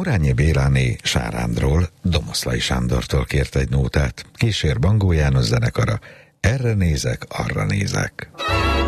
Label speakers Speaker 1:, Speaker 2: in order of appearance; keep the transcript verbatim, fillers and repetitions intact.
Speaker 1: Morányi Béláné Sárándról Domoszlai Sándortól kért egy nótát. Kísér Bangó János zenekara. Erre nézek, arra nézek.